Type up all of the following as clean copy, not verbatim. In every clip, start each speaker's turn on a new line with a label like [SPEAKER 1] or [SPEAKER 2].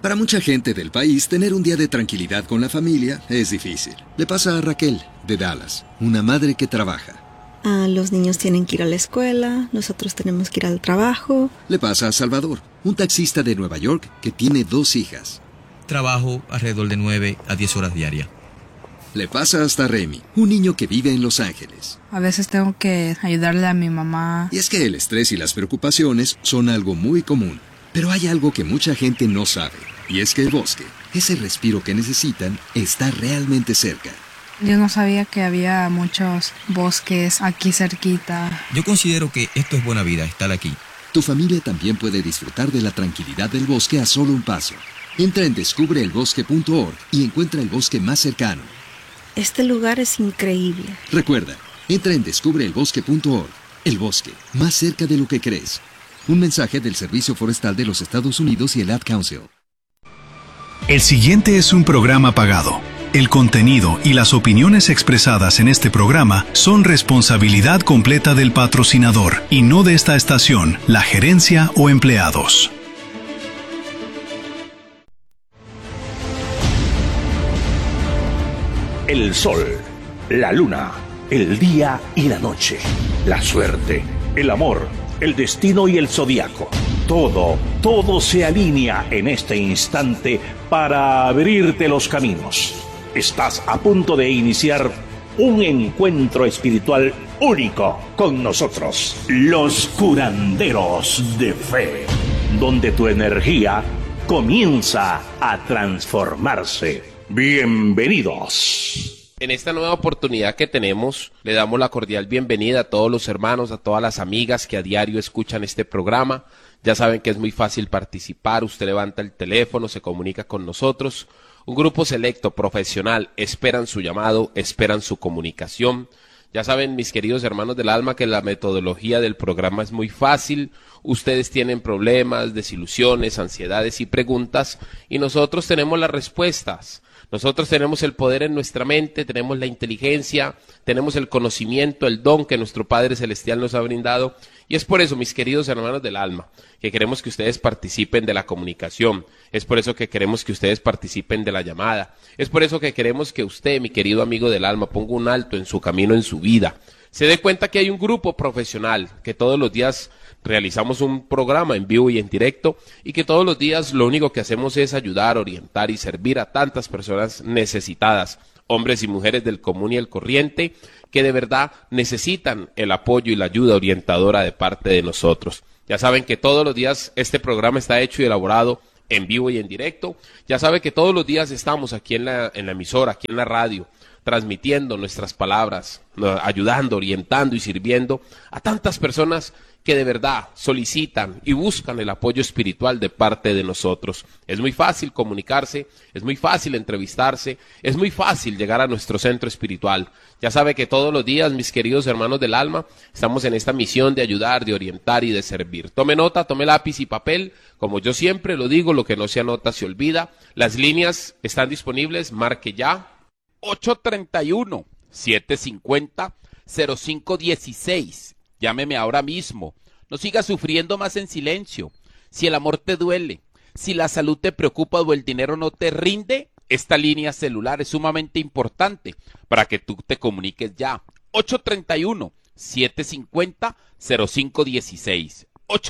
[SPEAKER 1] Para mucha gente del país, tener un día de tranquilidad con la familia es difícil. Le pasa a Raquel, de Dallas, una madre que trabaja.
[SPEAKER 2] Los niños tienen que ir a la escuela, nosotros tenemos que ir al trabajo.
[SPEAKER 1] Le pasa a Salvador, un taxista de Nueva York que tiene 2 hijas.
[SPEAKER 3] Trabajo alrededor de 9 a 10 horas diarias.
[SPEAKER 1] Le pasa hasta a Remy, un niño que vive en Los Ángeles.
[SPEAKER 4] A veces tengo que ayudarle a mi mamá.
[SPEAKER 1] Y es que el estrés y las preocupaciones son algo muy común. Pero hay algo que mucha gente no sabe, y es que el bosque, ese respiro que necesitan, está realmente cerca.
[SPEAKER 4] Yo no sabía que había muchos bosques aquí cerquita.
[SPEAKER 3] Yo considero que esto es buena vida, estar aquí.
[SPEAKER 1] Tu familia también puede disfrutar de la tranquilidad del bosque a solo un paso. Entra en descubreelbosque.org y encuentra el bosque más cercano.
[SPEAKER 2] Este lugar es increíble.
[SPEAKER 1] Recuerda, entra en descubreelbosque.org. El bosque, más cerca de lo que crees. Un mensaje del Servicio Forestal de los Estados Unidos y el Ad Council.
[SPEAKER 5] El siguiente es un programa pagado. El contenido y las opiniones expresadas en este programa son responsabilidad completa del patrocinador y no de esta estación, la gerencia o empleados.
[SPEAKER 6] El sol, la luna, el día y la noche, la suerte, el amor, el destino y el zodiaco. Todo se alinea en este instante para abrirte los caminos. Estás a punto de iniciar un encuentro espiritual único con nosotros, los curanderos de fe, donde tu energía comienza a transformarse. Bienvenidos.
[SPEAKER 7] En esta nueva oportunidad que tenemos, le damos la cordial bienvenida a todos los hermanos, a todas las amigas que a diario escuchan este programa. Ya saben que es muy fácil participar, usted levanta el teléfono, se comunica con nosotros. Un grupo selecto, profesional, esperan su llamado, esperan su comunicación. Ya saben, mis queridos hermanos del alma, que la metodología del programa es muy fácil. Ustedes tienen problemas, desilusiones, ansiedades y preguntas, y nosotros tenemos las respuestas. Nosotros tenemos el poder en nuestra mente, tenemos la inteligencia, tenemos el conocimiento, el don que nuestro Padre Celestial nos ha brindado. Y es por eso, mis queridos hermanos del alma, que queremos que ustedes participen de la comunicación. Es por eso que queremos que ustedes participen de la llamada. Es por eso que queremos que usted, mi querido amigo del alma, ponga un alto en su camino, en su vida. Se dé cuenta que hay un grupo profesional, que todos los días realizamos un programa en vivo y en directo, y que todos los días lo único que hacemos es ayudar, orientar y servir a tantas personas necesitadas, hombres y mujeres del común y el corriente, que de verdad necesitan el apoyo y la ayuda orientadora de parte de nosotros. Ya saben que todos los días este programa está hecho y elaborado en vivo y en directo. Ya saben que todos los días estamos aquí en la emisora, aquí en la radio, transmitiendo nuestras palabras, ayudando, orientando y sirviendo a tantas personas que de verdad solicitan y buscan el apoyo espiritual de parte de nosotros. Es muy fácil comunicarse, es muy fácil entrevistarse, es muy fácil llegar a nuestro centro espiritual. Ya sabe que todos los días, mis queridos hermanos del alma, estamos en esta misión de ayudar, de orientar y de servir. Tome nota, tome lápiz y papel. Como yo siempre lo digo, lo que no se anota se olvida. Las líneas están disponibles, marque ya. 831-750-0516. Llámeme ahora mismo. No sigas sufriendo más en silencio. Si el amor te duele, si la salud te preocupa o el dinero no te rinde, esta línea celular es sumamente importante para que tú te comuniques ya. 831-750-0516.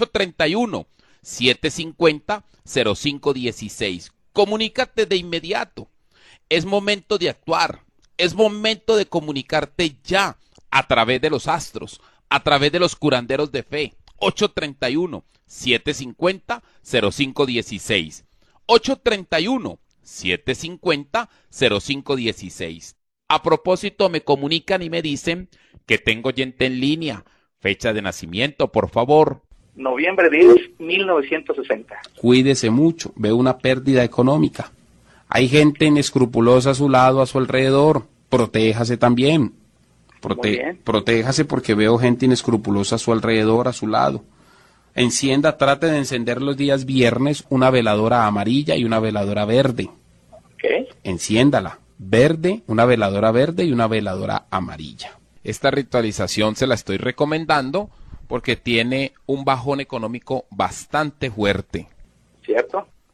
[SPEAKER 7] 831-750-0516. Comunícate de inmediato. Es momento de actuar. Es momento de comunicarte ya a través de los astros, a través de los curanderos de fe. 831-750-0516. 831-750-0516. A propósito, me comunican y me dicen que tengo oyente en línea. Fecha de nacimiento, por favor.
[SPEAKER 8] Noviembre 10, 1960.
[SPEAKER 7] Cuídese mucho, veo una pérdida económica. Hay gente inescrupulosa a su lado, a su alrededor. Protéjase también. Protéjase porque veo gente inescrupulosa a su alrededor, a su lado. Trate de encender los días viernes una veladora amarilla y una veladora verde.
[SPEAKER 8] ¿Qué?
[SPEAKER 7] Enciéndala. Verde, una veladora verde y una veladora amarilla. Esta ritualización se la estoy recomendando porque tiene un bajón económico bastante fuerte.
[SPEAKER 8] ¿Cierto?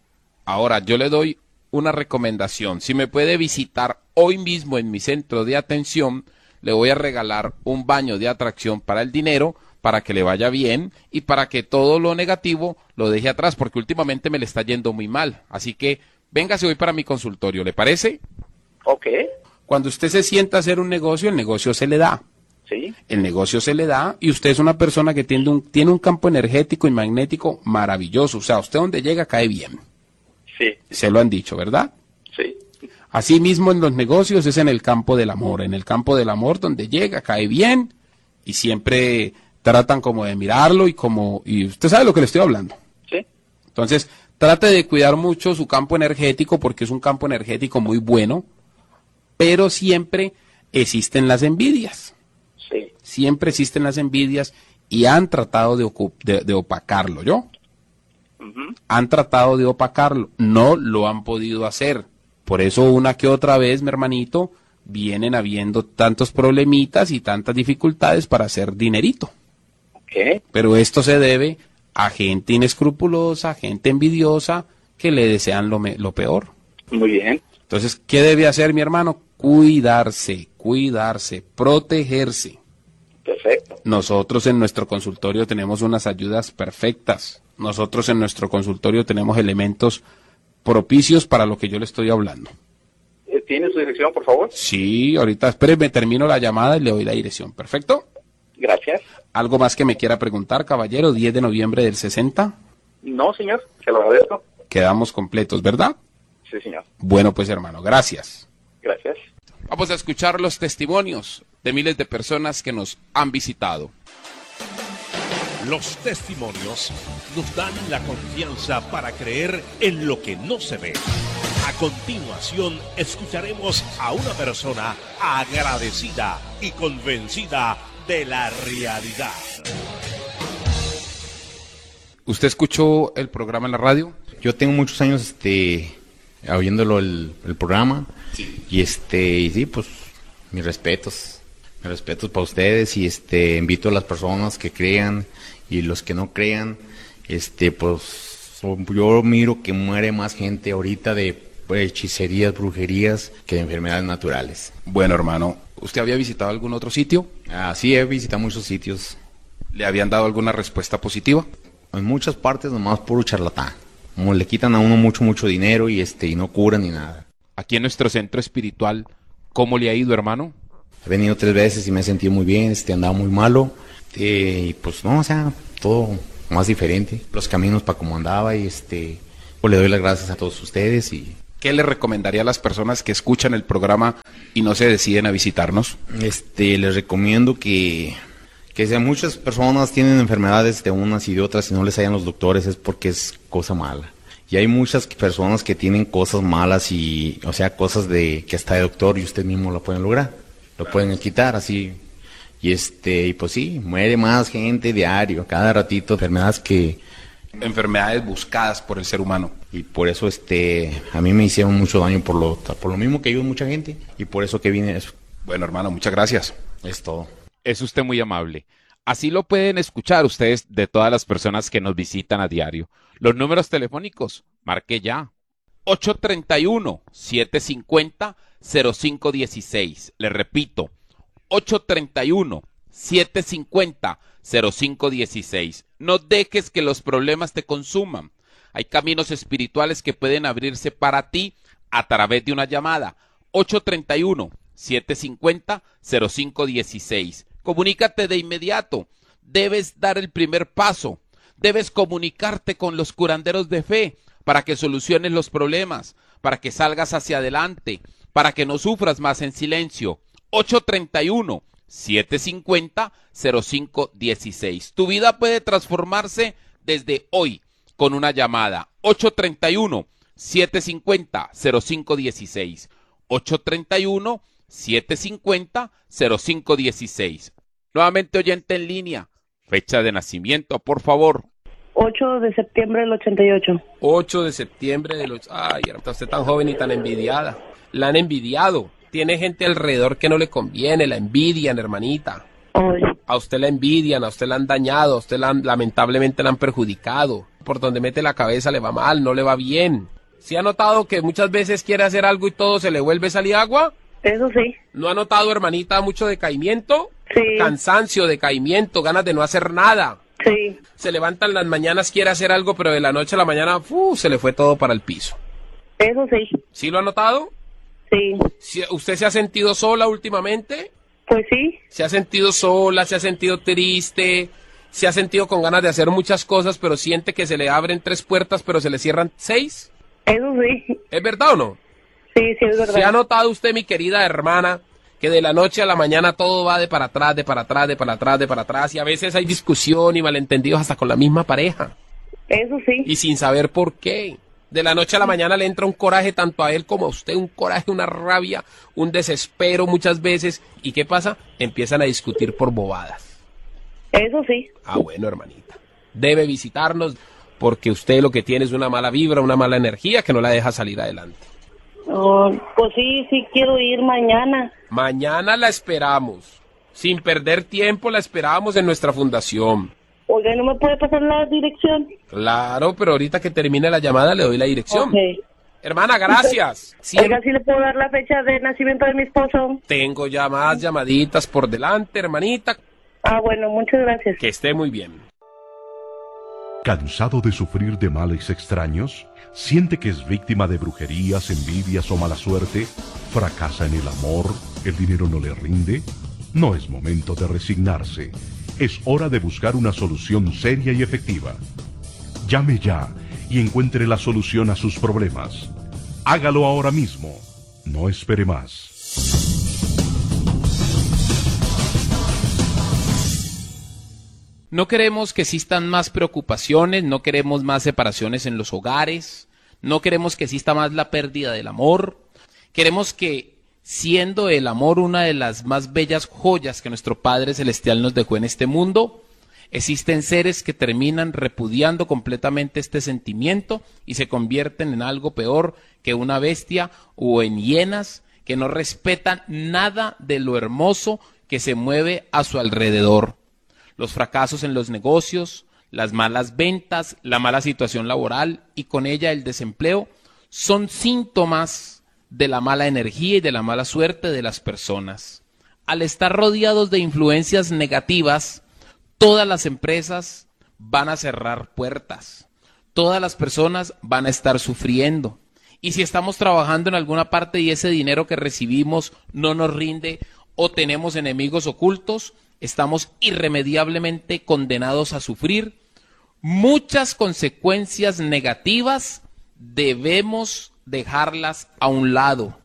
[SPEAKER 7] Ahora, yo le doy una recomendación. Si me puede visitar hoy mismo en mi centro de atención, le voy a regalar un baño de atracción para el dinero, para que le vaya bien y para que todo lo negativo lo deje atrás, porque últimamente me le está yendo muy mal. Así que véngase hoy para mi consultorio, ¿le parece?
[SPEAKER 8] Ok.
[SPEAKER 7] Cuando usted se sienta a hacer un negocio, el negocio se le da.
[SPEAKER 8] Sí.
[SPEAKER 7] El negocio se le da y usted es una persona que tiene un campo energético y magnético maravilloso. O sea, usted donde llega cae bien.
[SPEAKER 8] Sí.
[SPEAKER 7] Se lo han dicho, ¿verdad?
[SPEAKER 8] Sí.
[SPEAKER 7] Así mismo en los negocios es en el campo del amor. En el campo del amor donde llega cae bien y siempre tratan como de mirarlo y usted sabe lo que le estoy hablando.
[SPEAKER 8] Sí.
[SPEAKER 7] Entonces, trate de cuidar mucho su campo energético porque es un campo energético muy bueno, pero siempre existen las envidias.
[SPEAKER 8] Sí.
[SPEAKER 7] Siempre existen las envidias y han tratado de opacarlo, ¿yo?
[SPEAKER 8] Ujú.
[SPEAKER 7] Han tratado de opacarlo, no lo han podido hacer. Por eso una que otra vez, mi hermanito, vienen habiendo tantos problemitas y tantas dificultades para hacer dinerito.
[SPEAKER 8] Ok.
[SPEAKER 7] Pero esto se debe a gente inescrupulosa, gente envidiosa, que le desean lo peor.
[SPEAKER 8] Muy bien.
[SPEAKER 7] Entonces, ¿qué debe hacer mi hermano? Cuidarse, protegerse.
[SPEAKER 8] Perfecto.
[SPEAKER 7] Nosotros en nuestro consultorio tenemos unas ayudas perfectas. Nosotros en nuestro consultorio tenemos elementos propicios para lo que yo le estoy hablando.
[SPEAKER 8] ¿Tiene su dirección, por favor?
[SPEAKER 7] Sí, ahorita espéreme, termino la llamada y le doy la dirección. ¿Perfecto?
[SPEAKER 8] Gracias.
[SPEAKER 7] ¿Algo más que me quiera preguntar, caballero? 10 de noviembre del 60.
[SPEAKER 8] No, señor. Se lo agradezco.
[SPEAKER 7] Quedamos completos, ¿verdad?
[SPEAKER 8] Sí, señor.
[SPEAKER 7] Bueno, pues hermano, gracias.
[SPEAKER 8] Gracias.
[SPEAKER 7] Vamos a escuchar los testimonios de miles de personas que nos han visitado.
[SPEAKER 9] Los testimonios nos dan la confianza para creer en lo que no se ve. A continuación, escucharemos a una persona agradecida y convencida de la realidad.
[SPEAKER 7] ¿Usted escuchó el programa en la radio?
[SPEAKER 10] Yo tengo muchos años oyéndolo el programa.
[SPEAKER 7] Sí.
[SPEAKER 10] Y sí, pues mis respetos para ustedes y invito a las personas que crean y los que no crean, pues yo miro que muere más gente ahorita de hechicerías, brujerías que de enfermedades naturales.
[SPEAKER 7] Bueno, hermano, ¿usted había visitado algún otro sitio?
[SPEAKER 10] Sí, he visitado muchos sitios.
[SPEAKER 7] ¿Le habían dado alguna respuesta positiva?
[SPEAKER 10] En muchas partes nomás puro charlatán. Como le quitan a uno mucho dinero y no curan ni nada.
[SPEAKER 7] Aquí en nuestro centro espiritual, ¿cómo le ha ido, hermano?
[SPEAKER 10] He venido 3 veces y me he sentido muy bien, andaba muy malo. Y pues no, o sea, todo más diferente. Los caminos para cómo andaba y pues le doy las gracias a todos ustedes y...
[SPEAKER 7] ¿Qué le recomendaría a las personas que escuchan el programa y no se deciden a visitarnos?
[SPEAKER 10] Les recomiendo que si muchas personas tienen enfermedades de unas y de otras y no les hallan los doctores es porque es cosa mala. Y hay muchas personas que tienen cosas malas y, o sea, cosas de que hasta de doctor y usted mismo lo pueden lograr. Lo pueden quitar así. Y pues sí, muere más gente diario, cada ratito,
[SPEAKER 7] Enfermedades buscadas por el ser humano.
[SPEAKER 10] Y por eso a mí me hicieron mucho daño por lo mismo que ayudo a mucha gente y por eso que vine eso.
[SPEAKER 7] Bueno, hermano, muchas gracias.
[SPEAKER 10] Es todo.
[SPEAKER 7] Es usted muy amable. Así lo pueden escuchar ustedes de todas las personas que nos visitan a diario. Los números telefónicos, marque ya. 831-750-0516. Le repito, 831-750-0516. No dejes que los problemas te consuman. Hay caminos espirituales que pueden abrirse para ti a través de una llamada. 831-750-0516. Comunícate de inmediato. Debes dar el primer paso. Debes comunicarte con los curanderos de fe para que soluciones los problemas, para que salgas hacia adelante, para que no sufras más en silencio. 831-750-0516. Tu vida puede transformarse desde hoy con una llamada. 831-750-0516. 831-750-0516. Nuevamente oyente en línea. Fecha de nacimiento, por favor.
[SPEAKER 11] 8 de septiembre del 88.
[SPEAKER 7] 8 de septiembre del... Ay, usted tan joven y tan envidiada. La han envidiado. Tiene gente alrededor que no le conviene, la envidian, hermanita.
[SPEAKER 11] Ay.
[SPEAKER 7] A usted la envidian, a usted la han dañado, a usted lamentablemente la han perjudicado. Por donde mete la cabeza le va mal, no le va bien. ¿Sí ha notado que muchas veces quiere hacer algo y todo se le vuelve salir agua?
[SPEAKER 11] Eso sí.
[SPEAKER 7] ¿No ha notado, hermanita, mucho decaimiento?
[SPEAKER 11] Sí.
[SPEAKER 7] Cansancio, decaimiento, ganas de no hacer nada.
[SPEAKER 11] Sí.
[SPEAKER 7] Se levanta en las mañanas, quiere hacer algo, pero de la noche a la mañana, se le fue todo para el piso.
[SPEAKER 11] Eso sí.
[SPEAKER 7] ¿Sí lo ha notado?
[SPEAKER 11] Sí.
[SPEAKER 7] ¿Usted se ha sentido sola últimamente?
[SPEAKER 11] Pues sí.
[SPEAKER 7] ¿Se ha sentido sola, se ha sentido triste, se ha sentido con ganas de hacer muchas cosas, pero siente que se le abren 3 puertas, pero se le cierran 6?
[SPEAKER 11] Eso sí.
[SPEAKER 7] ¿Es verdad o no?
[SPEAKER 11] Sí, sí, es verdad.
[SPEAKER 7] ¿Se ha notado usted, mi querida hermana, que de la noche a la mañana todo va de para atrás, de para atrás, de para atrás, de para atrás, y a veces hay discusión y malentendidos hasta con la misma pareja?
[SPEAKER 11] Eso sí.
[SPEAKER 7] Y sin saber por qué. De la noche a la mañana le entra un coraje tanto a él como a usted, un coraje, una rabia, un desespero muchas veces. ¿Y qué pasa? Empiezan a discutir por bobadas.
[SPEAKER 11] Eso sí.
[SPEAKER 7] Ah, bueno, hermanita. Debe visitarnos porque usted lo que tiene es una mala vibra, una mala energía que no la deja salir adelante.
[SPEAKER 11] Pues sí quiero ir mañana.
[SPEAKER 7] Mañana la esperamos. Sin perder tiempo la esperamos en nuestra fundación.
[SPEAKER 11] Oiga, ¿no me puede pasar la dirección?
[SPEAKER 7] Claro, pero ahorita que termine la llamada le doy la dirección.
[SPEAKER 11] Okay.
[SPEAKER 7] Hermana, gracias.
[SPEAKER 11] Oiga, ¿sí le puedo dar la fecha de nacimiento de mi esposo?
[SPEAKER 7] Tengo ya más llamaditas por delante, hermanita.
[SPEAKER 11] Ah, bueno, muchas gracias.
[SPEAKER 7] Que esté muy bien.
[SPEAKER 12] ¿Cansado de sufrir de males extraños? ¿Siente que es víctima de brujerías, envidias o mala suerte? ¿Fracasa en el amor? ¿El dinero no le rinde? No es momento de resignarse. Es hora de buscar una solución seria y efectiva. Llame ya y encuentre la solución a sus problemas. Hágalo ahora mismo. No espere más.
[SPEAKER 7] No queremos que existan más preocupaciones, no queremos más separaciones en los hogares, no queremos que exista más la pérdida del amor. Queremos que, siendo el amor una de las más bellas joyas que nuestro Padre Celestial nos dejó en este mundo, existen seres que terminan repudiando completamente este sentimiento y se convierten en algo peor que una bestia o en hienas que no respetan nada de lo hermoso que se mueve a su alrededor. Los fracasos en los negocios, las malas ventas, la mala situación laboral y con ella el desempleo son síntomas de la mala energía y de la mala suerte de las personas. Al estar rodeados de influencias negativas, todas las empresas van a cerrar puertas, todas las personas van a estar sufriendo. Y si estamos trabajando en alguna parte y ese dinero que recibimos no nos rinde o tenemos enemigos ocultos, estamos irremediablemente condenados a sufrir muchas consecuencias negativas. Debemos dejarlas a un lado.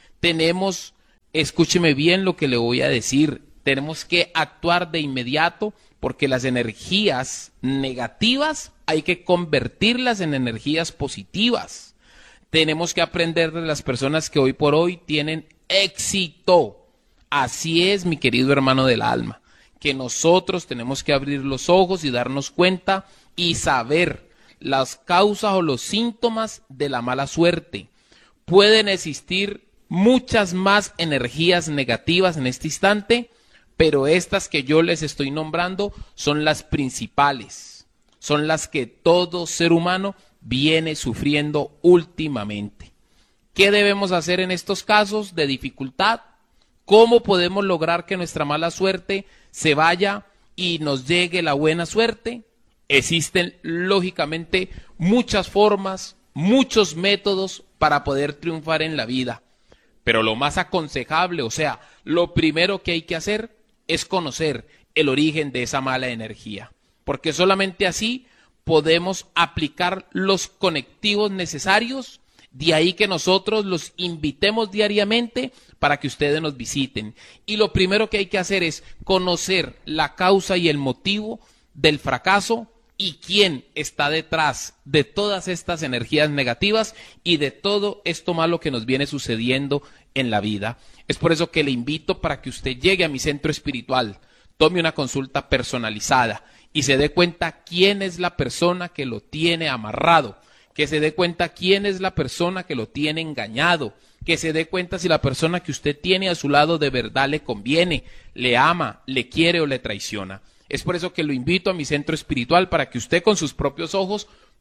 [SPEAKER 7] Escúcheme bien lo que le voy a decir, tenemos que actuar de inmediato porque las energías negativas hay que convertirlas en energías positivas. Tenemos que aprender de las personas que hoy por hoy tienen éxito. Así es, mi querido hermano del alma, que nosotros tenemos que abrir los ojos y darnos cuenta y saber las causas o los síntomas de la mala suerte. Pueden existir muchas más energías negativas en este instante, pero estas que yo les estoy nombrando son las principales, son las que todo ser humano viene sufriendo últimamente. ¿Qué debemos hacer en estos casos de dificultad? ¿Cómo podemos lograr que nuestra mala suerte se vaya y nos llegue la buena suerte? Existen, lógicamente, muchas formas, muchos métodos para poder triunfar en la vida. Pero lo más aconsejable, o sea, lo primero que hay que hacer es conocer el origen de esa mala energía. Porque solamente así podemos aplicar los conectivos necesarios. De ahí que nosotros los invitemos diariamente para que ustedes nos visiten. Y lo primero que hay que hacer es conocer la causa y el motivo del fracaso y quién está detrás de todas estas energías negativas y de todo esto malo que nos viene sucediendo en la vida. Es por eso que le invito para que usted llegue a mi centro espiritual, tome una consulta personalizada y se dé cuenta quién es la persona que lo tiene amarrado, que se dé cuenta quién es la persona que lo tiene engañado, que se dé cuenta si la persona que usted tiene a su lado de verdad le conviene, le ama, le quiere o le traiciona. Es por eso que lo invito a mi centro espiritual para que usted con sus propios ojos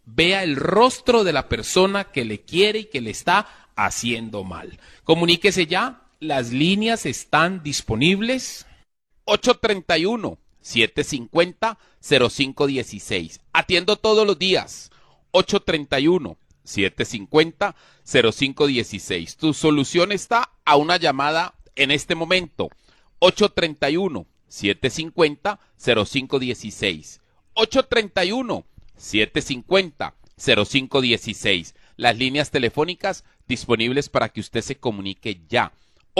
[SPEAKER 7] vea el rostro de la persona que le quiere y que le está haciendo mal. Comuníquese ya, las líneas están disponibles. 831-750-0516. Atiendo todos los días. 831-750-0516. Tu solución está a una llamada en este momento. 831-750-0516. 831-750-0516. Las líneas telefónicas disponibles para que usted se comunique ya.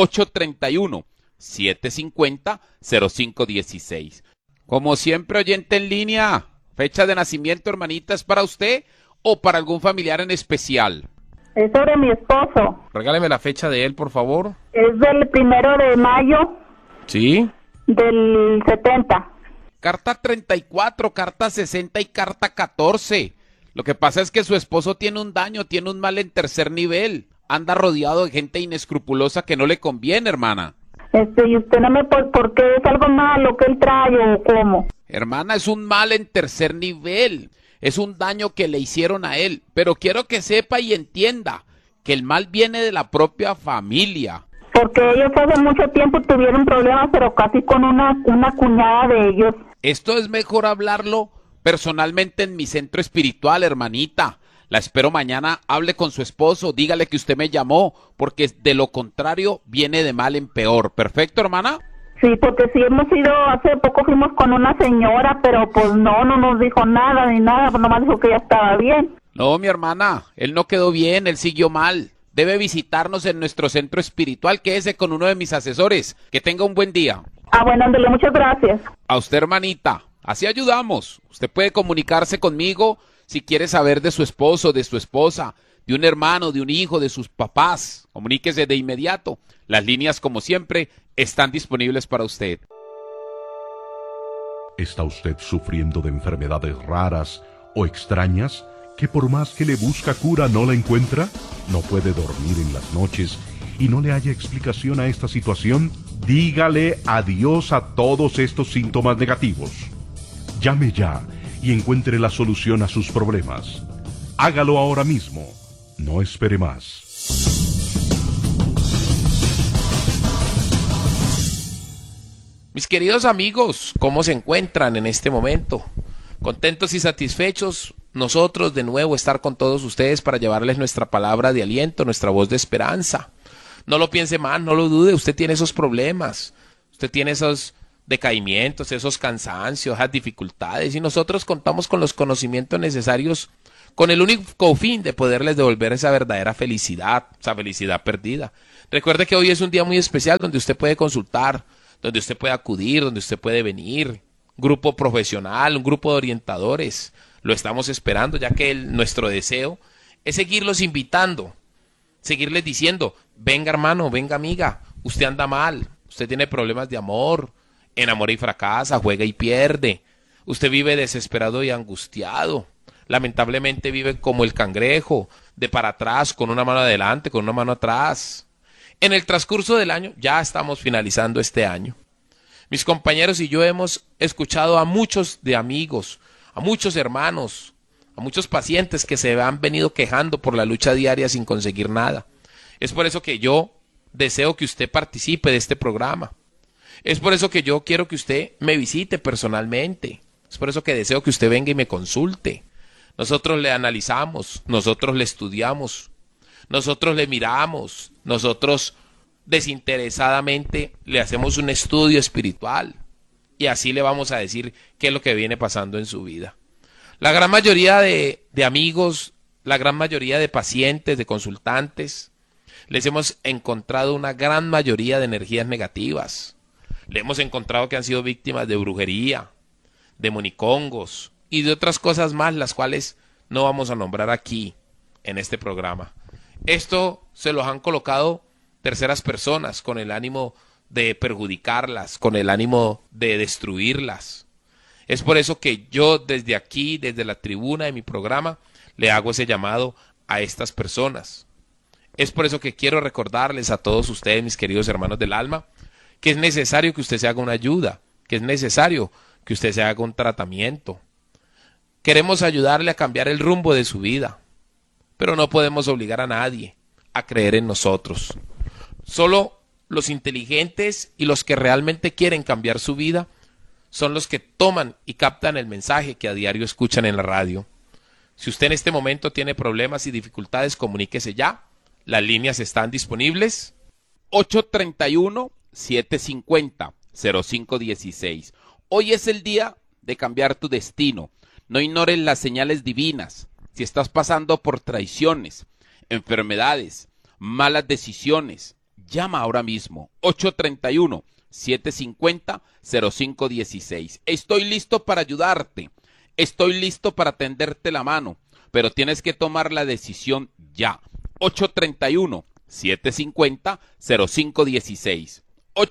[SPEAKER 7] 831-750-0516. Como siempre, oyente en línea, fecha de nacimiento, hermanita, ¿es para usted o para algún familiar en especial?
[SPEAKER 11] Es sobre mi esposo.
[SPEAKER 7] Regáleme la fecha de él, por favor.
[SPEAKER 11] Es del 1 de mayo
[SPEAKER 7] ¿Sí?
[SPEAKER 11] del 70.
[SPEAKER 7] Carta 34, carta 60 y carta 14. Lo que pasa es que su esposo tiene un daño, tiene un mal en tercer nivel. Anda rodeado de gente inescrupulosa que no le conviene, hermana.
[SPEAKER 11] Y usted no me... ¿Por qué es algo malo que él trae o cómo?
[SPEAKER 7] Hermana, es un mal en tercer nivel. Es un daño que le hicieron a él. Pero quiero que sepa y entienda que el mal viene de la propia familia.
[SPEAKER 11] Porque ellos hace mucho tiempo tuvieron problemas, pero casi con una cuñada de ellos.
[SPEAKER 7] Esto es mejor hablarlo personalmente en mi centro espiritual, hermanita. La espero mañana, hable con su esposo, dígale que usted me llamó, porque de lo contrario viene de mal en peor. ¿Perfecto, hermana?
[SPEAKER 11] Sí, porque sí hemos ido, hace poco fuimos con una señora, pero pues no nos dijo nada ni nada, pues nomás dijo que ya estaba bien.
[SPEAKER 7] No, mi hermana, él no quedó bien, él siguió mal. Debe visitarnos en nuestro centro espiritual, quédese con uno de mis asesores. Que tenga un buen día.
[SPEAKER 11] Bueno, ándale, muchas gracias.
[SPEAKER 7] A usted, hermanita, así ayudamos. Usted puede comunicarse conmigo si quiere saber de su esposo, de su esposa, de un hermano, de un hijo, de sus papás. Comuníquese de inmediato. Las líneas, como siempre, están disponibles para usted.
[SPEAKER 12] ¿Está usted sufriendo de enfermedades raras o extrañas que por más que le busca cura no la encuentra? ¿No puede dormir en las noches y no le haya explicación a esta situación? Dígale adiós a todos estos síntomas negativos. Llame ya y encuentre la solución a sus problemas. Hágalo ahora mismo. No espere más.
[SPEAKER 7] Mis queridos amigos, ¿cómo se encuentran en este momento? ¿Contentos y satisfechos? Nosotros de nuevo estar con todos ustedes para llevarles nuestra palabra de aliento, nuestra voz de esperanza. No lo piense mal, no lo dude, usted tiene esos problemas, usted tiene esos decaimientos, esos cansancios, esas dificultades, y nosotros contamos con los conocimientos necesarios con el único fin de poderles devolver esa verdadera felicidad, esa felicidad perdida. Recuerde que hoy es un día muy especial donde usted puede consultar, donde usted puede acudir, donde usted puede venir, grupo profesional, un grupo de orientadores. Lo estamos esperando, ya que nuestro deseo es seguirlos invitando, seguirles diciendo, venga hermano, venga amiga, usted anda mal, usted tiene problemas de amor, enamora y fracasa, juega y pierde, usted vive desesperado y angustiado, lamentablemente vive como el cangrejo, de para atrás, con una mano adelante, con una mano atrás. En el transcurso del año, ya estamos finalizando este año, mis compañeros y yo hemos escuchado a muchos de amigos, a muchos hermanos, a muchos pacientes que se han venido quejando por la lucha diaria sin conseguir nada. Es por eso que yo deseo que usted participe de este programa. Es por eso que yo quiero que usted me visite personalmente. Es por eso que deseo que usted venga y me consulte. Nosotros le analizamos, nosotros le estudiamos, nosotros le miramos, nosotros desinteresadamente le hacemos un estudio espiritual. Y así le vamos a decir qué es lo que viene pasando en su vida. La gran mayoría de amigos, la gran mayoría de pacientes, de consultantes, les hemos encontrado una gran mayoría de energías negativas. Le hemos encontrado que han sido víctimas de brujería, de monicongos y de otras cosas más, las cuales no vamos a nombrar aquí en este programa. Esto se los han colocado terceras personas con el ánimo de perjudicarlas, con el ánimo de destruirlas. Es por eso que yo desde aquí, desde la tribuna de mi programa, le hago ese llamado a estas personas. Es por eso que quiero recordarles a todos ustedes, mis queridos hermanos del alma, que es necesario que usted se haga una ayuda, que es necesario que usted se haga un tratamiento. Queremos ayudarle a cambiar el rumbo de su vida, pero no podemos obligar a nadie a creer en nosotros. Solo los inteligentes y los que realmente quieren cambiar su vida son los que toman y captan el mensaje que a diario escuchan en la radio. Si usted en este momento tiene problemas y dificultades, comuníquese ya. Las líneas están disponibles.
[SPEAKER 13] 831-750-0516. Hoy es el día de cambiar tu destino. No ignores las señales divinas. Si estás pasando por traiciones, enfermedades, malas decisiones, llama ahora mismo. 831-750-0516. Estoy listo para ayudarte. Estoy listo para tenderte la mano, pero tienes que tomar la decisión ya. 831-750-0516.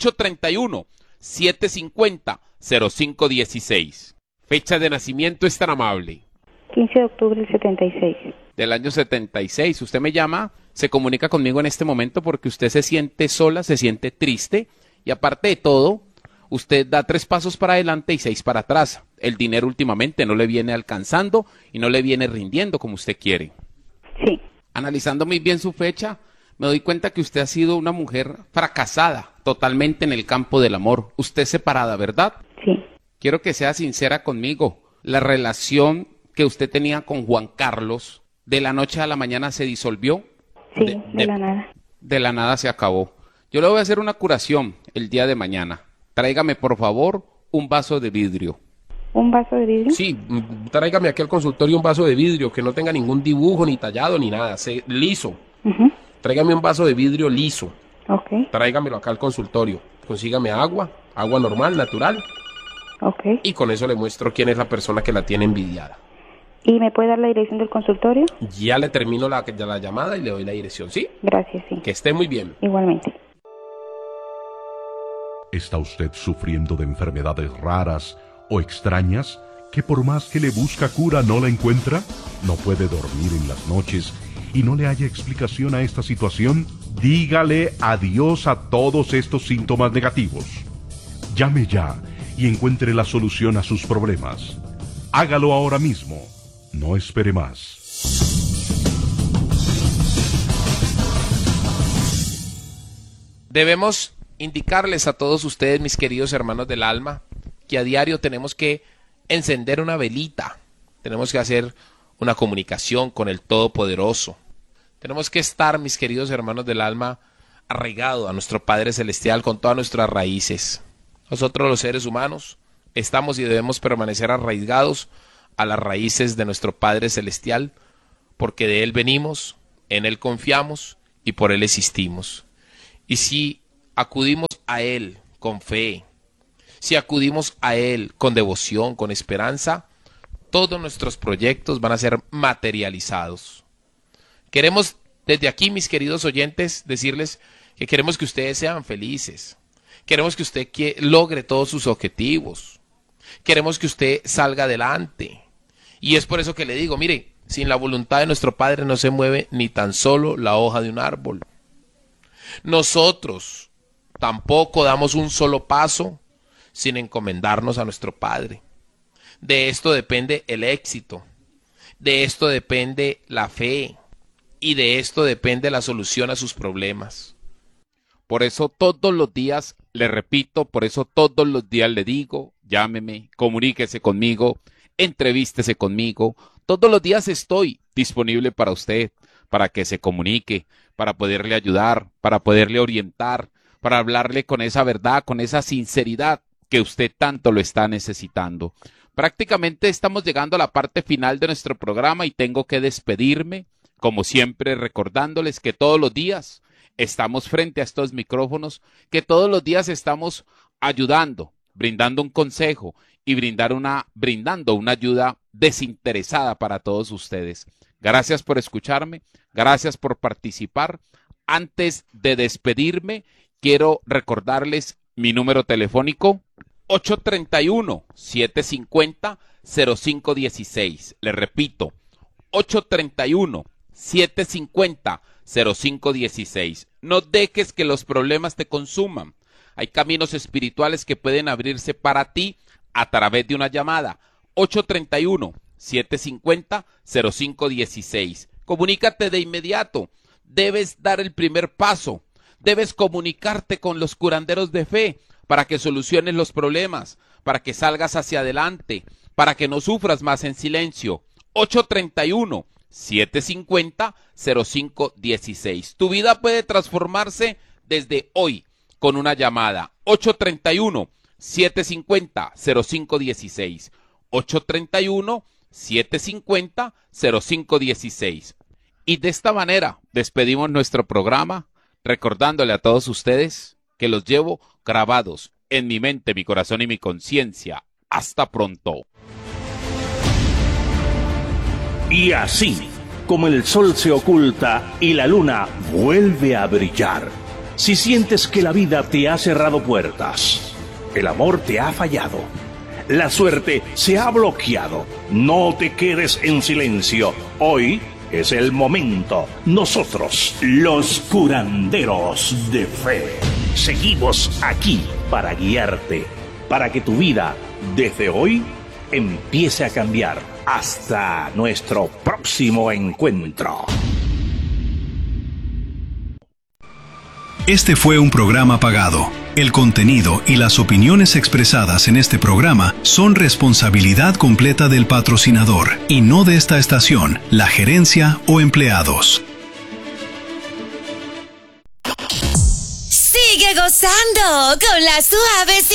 [SPEAKER 13] 831-750-0516.
[SPEAKER 7] Fecha de nacimiento es tan amable.
[SPEAKER 14] 15 de octubre del 76.
[SPEAKER 13] Del año 76. Usted me llama, se comunica conmigo en este momento porque usted se siente sola, se siente triste y aparte de todo, usted da 3 pasos para adelante y 6 para atrás. El dinero últimamente no le viene alcanzando y no le viene rindiendo como usted quiere.
[SPEAKER 14] Sí.
[SPEAKER 13] Analizando muy bien su fecha, me doy cuenta que usted ha sido una mujer fracasada totalmente en el campo del amor. Usted es separada, ¿verdad?
[SPEAKER 14] Sí.
[SPEAKER 13] Quiero que sea sincera conmigo. La relación que usted tenía con Juan Carlos, de la noche a la mañana se disolvió.
[SPEAKER 14] Sí, de la nada.
[SPEAKER 13] De la nada se acabó. Yo le voy a hacer una curación el día de mañana. Tráigame, por favor, un vaso de vidrio.
[SPEAKER 14] ¿Un vaso de vidrio?
[SPEAKER 7] Sí, tráigame aquí al consultorio un vaso de vidrio que no tenga ningún dibujo, ni tallado, ni nada. Liso. Tráigame un vaso de vidrio liso.
[SPEAKER 14] Ok.
[SPEAKER 7] Tráigamelo acá al consultorio. Consígame agua normal, natural.
[SPEAKER 14] Ok.
[SPEAKER 7] Y con eso le muestro quién es la persona que la tiene envidiada.
[SPEAKER 14] ¿Y me puede dar la dirección del consultorio?
[SPEAKER 7] Ya le termino la llamada y le doy la dirección, ¿sí?
[SPEAKER 14] Gracias, sí.
[SPEAKER 7] Que esté muy bien.
[SPEAKER 14] Igualmente.
[SPEAKER 12] ¿Está usted sufriendo de enfermedades raras o extrañas que por más que le busca cura no la encuentra? ¿No puede dormir en las noches y no le haya explicación a esta situación? Dígale adiós a todos estos síntomas negativos. Llame ya y encuentre la solución a sus problemas. Hágalo ahora mismo. No espere más.
[SPEAKER 7] Debemos indicarles a todos ustedes, mis queridos hermanos del alma, que a diario tenemos que encender una velita. Tenemos que hacer una comunicación con el Todopoderoso. Tenemos que estar, mis queridos hermanos del alma, arraigados a nuestro Padre Celestial con todas nuestras raíces. Nosotros los seres humanos estamos y debemos permanecer arraigados a las raíces de nuestro Padre Celestial, porque de Él venimos, en Él confiamos y por Él existimos. Y si acudimos a Él con fe, si acudimos a Él con devoción, con esperanza, todos nuestros proyectos van a ser materializados. Queremos desde aquí, mis queridos oyentes, decirles que queremos que ustedes sean felices. Queremos que usted logre todos sus objetivos. Queremos que usted salga adelante. Y es por eso que le digo, mire, sin la voluntad de nuestro Padre no se mueve ni tan solo la hoja de un árbol. Nosotros tampoco damos un solo paso sin encomendarnos a nuestro Padre. De esto depende el éxito, de esto depende la fe y de esto depende la solución a sus problemas.
[SPEAKER 13] Por eso todos los días le repito, por eso todos los días le digo, llámeme, comuníquese conmigo, entrevístese conmigo. Todos los días estoy disponible para usted, para que se comunique, para poderle ayudar, para poderle orientar, para hablarle con esa verdad, con esa sinceridad que usted tanto lo está necesitando. Prácticamente estamos llegando a la parte final de nuestro programa y tengo que despedirme, como siempre recordándoles que todos los días estamos frente a estos micrófonos, que todos los días estamos ayudando, brindando un consejo y brindando una ayuda desinteresada para todos ustedes. Gracias por escucharme, gracias por participar. Antes de despedirme, quiero recordarles mi número telefónico, 831-750-0516. Le repito, 831-750-0516. No dejes que los problemas te consuman. Hay caminos espirituales que pueden abrirse para ti a través de una llamada. 831
[SPEAKER 7] 750-0516. Comunícate de inmediato. Debes dar el primer paso. Debes comunicarte con los curanderos de fe para que soluciones los problemas, para que salgas hacia adelante, para que no sufras más en silencio. 831-750-0516. Tu vida puede transformarse desde hoy con una llamada. 831-750-0516. 831-750-0516. Y de esta manera despedimos nuestro programa, recordándole a todos ustedes que los llevo grabados en mi mente, mi corazón y mi conciencia. Hasta pronto.
[SPEAKER 6] Y así, como el sol se oculta y la luna vuelve a brillar, si sientes que la vida te ha cerrado puertas, el amor te ha fallado, la suerte se ha bloqueado, no te quedes en silencio. Hoy es el momento. Nosotros, los curanderos de fe, seguimos aquí para guiarte, para que tu vida, desde hoy, empiece a cambiar. Hasta nuestro próximo encuentro.
[SPEAKER 5] Este fue un programa pagado. El contenido y las opiniones expresadas en este programa son responsabilidad completa del patrocinador y no de esta estación, la gerencia o empleados.
[SPEAKER 15] Sigue gozando con la suave